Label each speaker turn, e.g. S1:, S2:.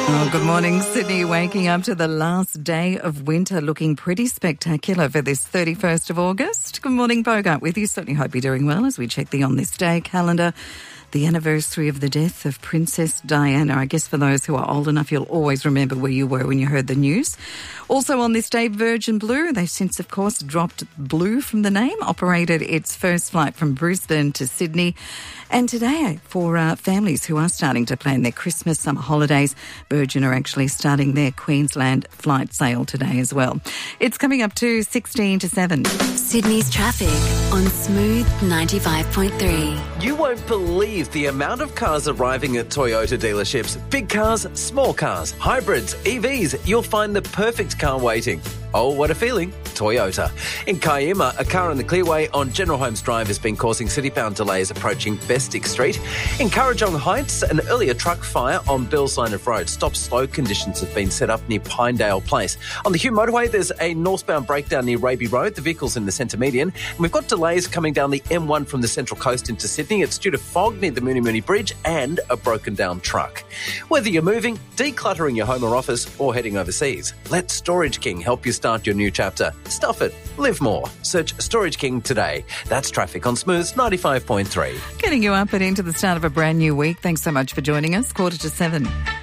S1: Oh, good morning, Sydney. Waking up to the last day of winter, looking pretty spectacular for this 31st of August. Good morning, Bogart with you. Certainly hope you're doing well as we check the On This Day calendar. The anniversary of the death of Princess Diana. I guess for those who are old enough, you'll always remember where you were when you heard the news. Also on this day, Virgin Blue. They've since, of course, dropped Blue from the name, operated its first flight from Brisbane to Sydney. And today, for families who are starting to plan their Christmas, summer holidays, Virgin are actually starting their Queensland flight sale today as well. It's coming up to 16 to 7.
S2: Sydney's traffic on Smooth 95.3.
S3: You won't believe the amount of cars arriving at Toyota dealerships. Big cars, small cars, hybrids, EVs. You'll find the perfect car waiting. Oh, what a feeling. Toyota. In Kiama, a car in the clearway on General Holmes Drive has been causing citybound delays approaching Bestick Street. In Kurrajong Heights, an earlier truck fire on Bill's Line of Road. Stop-slow conditions have been set up near Pinedale Place. On the Hume Motorway, there's a northbound breakdown near Raby Road. The vehicle's in the centre median. And we've got delays coming down the M1 from the Central Coast into Sydney. It's due to fog near the Mooney Mooney Bridge and a broken-down truck. Whether you're moving, decluttering your home or office, or heading overseas, let Storage King help you start your new chapter. Stuff it. Live more. Search Storage King today. That's traffic on Smooth 95.3.
S1: Getting you up and into the start of a brand new week. Thanks so much for joining us. 6:45.